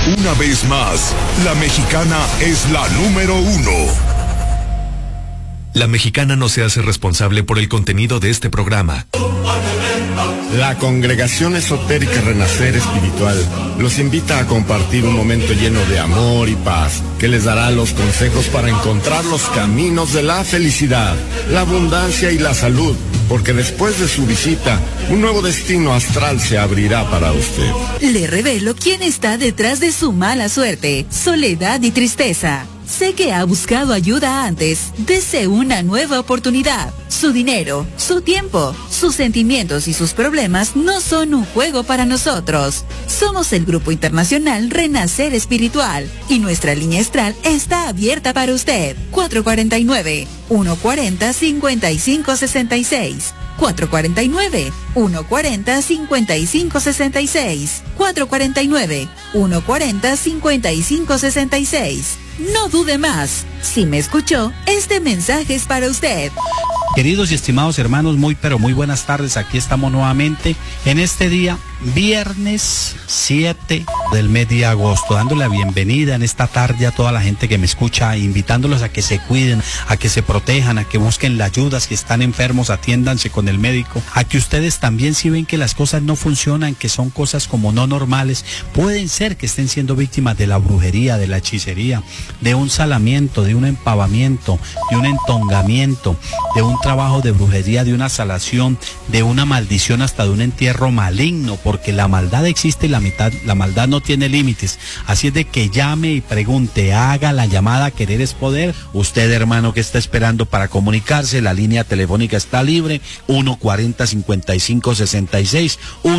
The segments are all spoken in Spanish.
Una vez más, la Mexicana es la número 1. La Mexicana no se hace responsable por el contenido de este programa. La Congregación Esotérica Renacer Espiritual los invita a compartir un momento lleno de amor y paz, que les dará los consejos para encontrar los caminos de la felicidad, la abundancia y la salud, porque después de su visita, un nuevo destino astral se abrirá para usted. Le revelo quién está detrás de su mala suerte, soledad y tristeza. Sé que ha buscado ayuda antes. Dese una nueva oportunidad. Su dinero, su tiempo, sus sentimientos y sus problemas no son un juego para nosotros. Somos el Grupo Internacional Renacer Espiritual y nuestra línea astral está abierta para usted. 449-140-5566. 449-140-5566. 449-140-5566. No dude más. Si me escuchó, este mensaje es para usted. Queridos y estimados hermanos, muy pero muy buenas tardes. Aquí estamos nuevamente en este día, viernes 7 del mes de agosto, dándole la bienvenida en esta tarde a toda la gente que me escucha, invitándolos a que se cuiden, a que se protejan, a que busquen la ayuda, si están enfermos, atiéndanse con el médico, a que ustedes también, si ven que las cosas no funcionan, que son cosas como no normales, pueden ser que estén siendo víctimas de la brujería, de la hechicería, de un salamiento, de un empavamiento, de un entongamiento, de un trabajo de brujería, de una salación, de una maldición, hasta de un entierro maligno, porque la maldad existe y la maldad no tiene límites. Así es de que llame y pregunte, haga la llamada. Querer es poder. Usted, hermano, que está esperando para comunicarse, la línea telefónica está libre, 140-5566,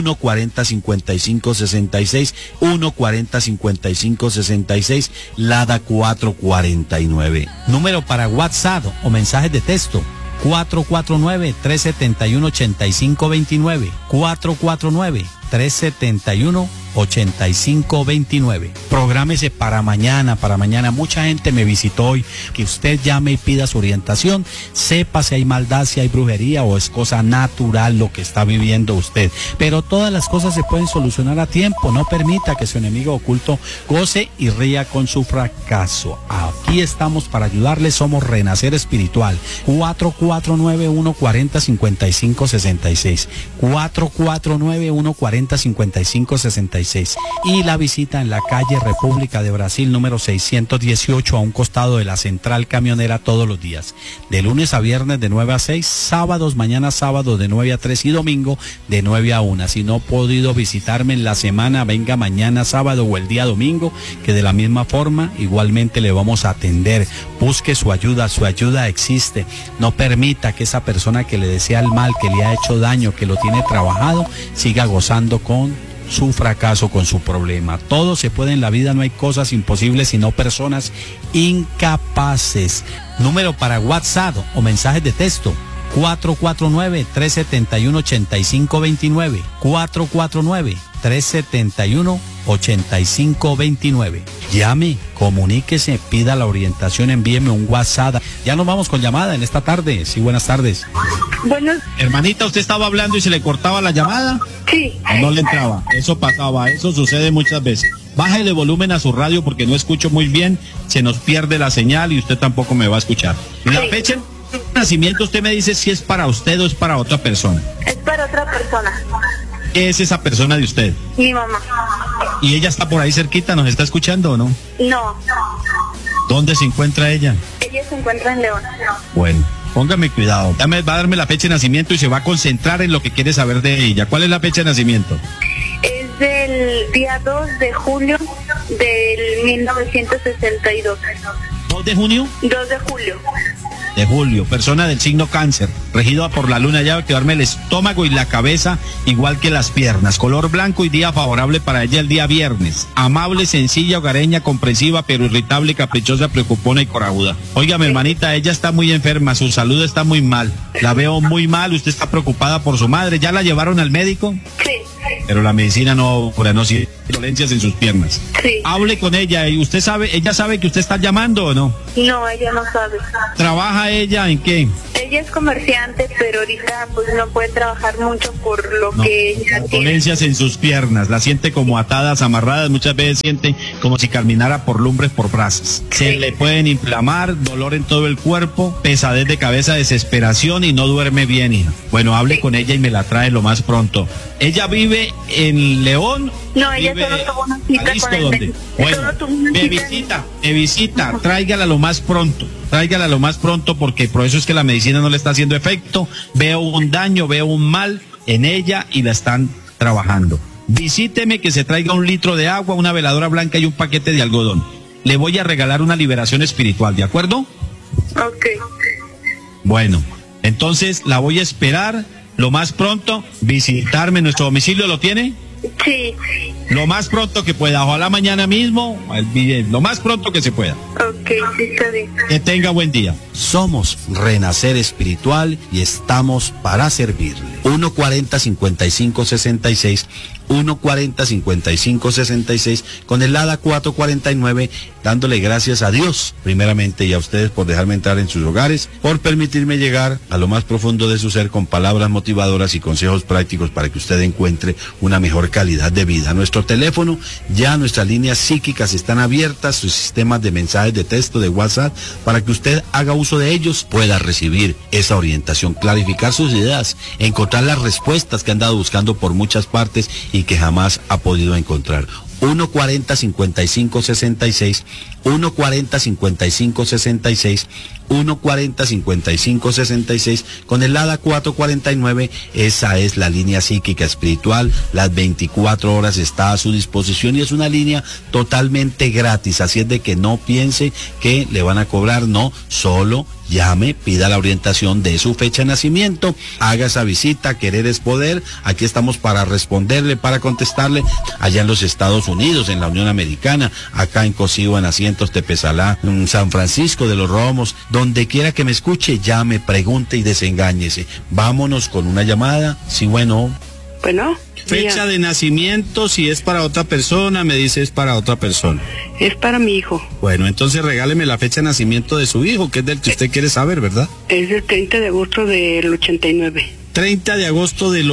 140-5566, 140-5566, Lada 449. Número para WhatsApp o mensajes de texto, 449-371-8529, 449-371-8529. Prográmese para mañana. Mucha gente me visitó hoy. Que usted llame y pida su orientación. Sepa si hay maldad, si hay brujería o es cosa natural lo que está viviendo usted. Pero todas las cosas se pueden solucionar a tiempo. No permita que su enemigo oculto goce y ría con su fracaso. Aquí estamos para ayudarle. Somos Renacer Espiritual. 449-140-5566. 449-140-5566. Y la visita en la calle República de Brasil número 618, a un costado de la central camionera, todos los días, de lunes a viernes de 9 a 6, sábados, mañana sábado de 9 a 3 y domingo de 9 a 1. Si no ha podido visitarme en la semana, venga mañana sábado o el día domingo, que de la misma forma igualmente le vamos a atender. Busque su ayuda existe. No permita que esa persona que le desea el mal, que le ha hecho daño, que lo tiene trabajado, siga gozando con su fracaso, con su problema. Todo se puede en la vida, no hay cosas imposibles, sino personas incapaces. Número para WhatsApp o mensajes de texto, 449-371-8529, 449-371-8529. Llame, comuníquese, pida la orientación, envíeme un WhatsApp. Ya nos vamos con llamada en esta tarde. Sí, buenas tardes. Buenas. Hermanita, ¿usted estaba hablando y se le cortaba la llamada? Sí. ¿O no le entraba? Eso pasaba, eso sucede muchas veces. Bájale volumen a su radio porque no escucho muy bien, se nos pierde la señal y usted tampoco me va a escuchar. La fecha de nacimiento, usted me dice si es para usted o es para otra persona. Es para otra persona. ¿Qué es esa persona de usted? Mi mamá. ¿Y ella está por ahí cerquita? ¿Nos está escuchando o no? No. ¿Dónde se encuentra ella? Ella se encuentra en León. Bueno, póngame cuidado. Va a darme la fecha de nacimiento y se va a concentrar en lo que quiere saber de ella. ¿Cuál es la fecha de nacimiento? Es del día 2 de julio del 1962. ¿2 de junio? 2 de julio. De julio, persona del signo Cáncer, regida por la luna, ya va a quedarme el estómago y la cabeza, igual que las piernas. Color blanco y día favorable para ella el día viernes. Amable, sencilla, hogareña, comprensiva, pero irritable, caprichosa, preocupona y corajuda. Óigame, hermanita, ella está muy enferma, su salud está muy mal. La veo muy mal, usted está preocupada por su madre. ¿Ya la llevaron al médico? Sí. pero la medicina no siente dolencias en sus piernas. Sí. Hable con ella y ella sabe que usted está llamando o no. No, ella no sabe. ¿Trabaja ella en qué? Ella es comerciante, pero ahorita pues no puede trabajar mucho por lo que ella tiene. Dolencias en sus piernas, la siente como atadas, amarradas, muchas veces siente como si caminara por lumbres, por brasas. Se le pueden inflamar, dolor en todo el cuerpo, pesadez de cabeza, desesperación y no duerme bien, hija. Bueno, hable con ella y me la trae lo más pronto. ¿Ella vive en León? No, ella solo tuvo una cita con el médico. Bueno, me visita, tráigala lo más pronto. Tráigala lo más pronto porque por eso es que la medicina no le está haciendo efecto. Veo un daño, veo un mal en ella y la están trabajando. Visíteme, que se traiga 1 litro de agua, una veladora blanca y un paquete de algodón. Le voy a regalar una liberación espiritual, ¿de acuerdo? Ok. Bueno, entonces la voy a esperar lo más pronto, visitarme. ¿Nuestro domicilio lo tiene? Sí. Lo más pronto que pueda, ojalá mañana mismo, lo más pronto que se pueda. Ok, sí, está bien. Que tenga buen día. Somos Renacer Espiritual y estamos para servirle. 140-5566, 140-5566, con el ADA 449, dándole gracias a Dios, primeramente, y a ustedes por dejarme entrar en sus hogares, por permitirme llegar a lo más profundo de su ser con palabras motivadoras y consejos prácticos para que usted encuentre una mejor calidad de vida. Nuestro teléfono, ya nuestras líneas psíquicas están abiertas, sus sistemas de mensajes de texto, de WhatsApp, para que usted haga uso de ellos, pueda recibir esa orientación, clarificar sus ideas, encontrar las respuestas que han dado buscando por muchas partes y que jamás ha podido encontrar. 140-5566, 140-5566, 140-5566, con el ADA 449, esa es la línea psíquica espiritual, las 24 horas está a su disposición y es una línea totalmente gratis, así es de que no piense que le van a cobrar, no, solo llame, pida la orientación de su fecha de nacimiento, haga esa visita, querer es poder, aquí estamos para responderle, para contestarle, allá en los Estados Unidos, en la Unión Americana, acá en Cocibo, en Asientos, Tepesalá, en San Francisco de los Romos, donde quiera que me escuche, llame, pregunte y desengáñese. Vámonos con una llamada, sí, bueno. Bueno. Fecha de nacimiento, si es para otra persona, me dice es para otra persona. Es para mi hijo. Bueno, entonces regáleme la fecha de nacimiento de su hijo, que es del que usted quiere saber, ¿verdad? Es del 30 de agosto del 89. 30 de agosto del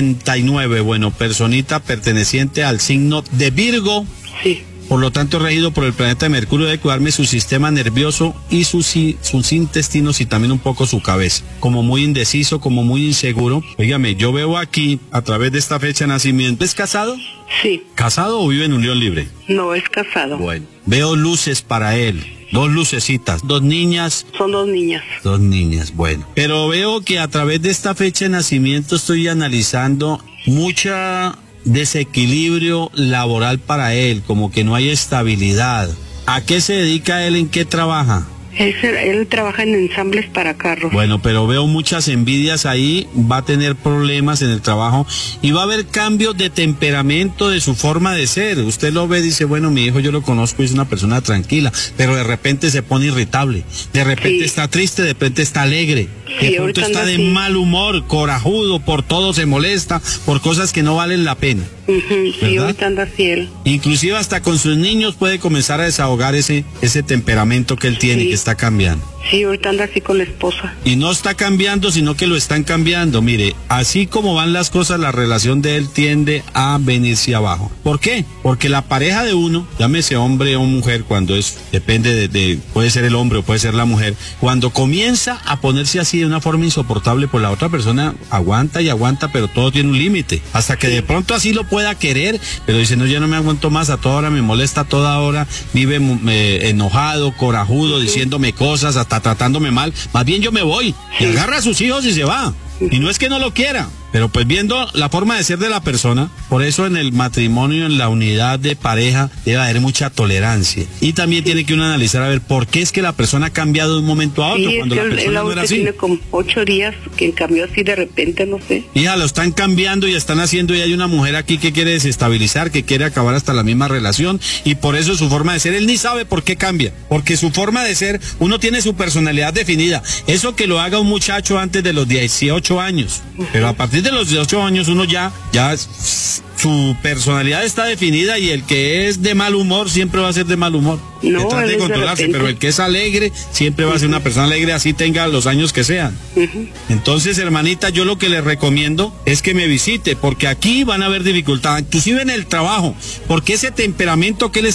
89, bueno, personita perteneciente al signo de Virgo. Sí. Por lo tanto, regido por el planeta Mercurio, debe cuidarme su sistema nervioso y sus intestinos y también un poco su cabeza. Como muy indeciso, como muy inseguro. Óigame, yo veo aquí, a través de esta fecha de nacimiento, ¿es casado? Sí. ¿Casado o vive en unión libre? No, es casado. Bueno, veo luces para él. 2 lucecitas, 2 niñas. Son 2 niñas. 2 niñas, bueno. Pero veo que a través de esta fecha de nacimiento estoy analizando mucha desequilibrio laboral para él, como que no hay estabilidad. ¿A qué se dedica él? ¿En qué trabaja? Él trabaja en ensambles para carros. Bueno, pero veo muchas envidias ahí, va a tener problemas en el trabajo y va a haber cambios de temperamento, de su forma de ser. Usted lo ve y dice, bueno, mi hijo yo lo conozco, es una persona tranquila, pero de repente se pone irritable, de repente está triste, de repente está alegre, de pronto está de mal humor, corajudo, por todo se molesta, por cosas que no valen la pena. Sí, ahorita anda así él. Inclusive hasta con sus niños puede comenzar a desahogar ese temperamento que él tiene, que está cambiando. Sí, ahorita anda así con la esposa. Y no está cambiando, sino que lo están cambiando. Mire, así como van las cosas, la relación de él tiende a venirse abajo. ¿Por qué? Porque la pareja de uno, llámese hombre o mujer, cuando depende puede ser el hombre o puede ser la mujer, cuando comienza a ponerse así de una forma insoportable, pues la otra persona aguanta y aguanta, pero todo tiene un límite. Hasta que de pronto así lo pueda querer, pero dice, no, ya no me aguanto más, a toda hora me molesta, a toda hora vive enojado, corajudo, diciéndome cosas, hasta tratándome mal, más bien yo me voy, y agarra a sus hijos y se va, y no es que no lo quiera, pero pues viendo la forma de ser de la persona, por eso en el matrimonio, en la unidad de pareja, debe haber mucha tolerancia, y también tiene que uno analizar a ver por qué es que la persona ha cambiado de un momento a otro, cuando la persona no era así. Tiene como 8 días que cambió así de repente, no sé. Hija, lo están cambiando y están haciendo, y hay una mujer aquí que quiere desestabilizar, que quiere acabar hasta la misma relación, y por eso su forma de ser, él ni sabe por qué cambia, porque su forma de ser, uno tiene su personalidad definida. Eso que lo haga un muchacho antes de los 18, 18 años. Pero a partir de los 18 años uno ya su personalidad está definida y el que es de mal humor siempre va a ser de mal humor. No, Que trate de controlarse, pero el que es alegre siempre va a ser una persona alegre, así tenga los años que sean. Entonces, hermanita, yo lo que les recomiendo es que me visite, porque aquí van a haber dificultad, inclusive en el trabajo, porque ese temperamento que él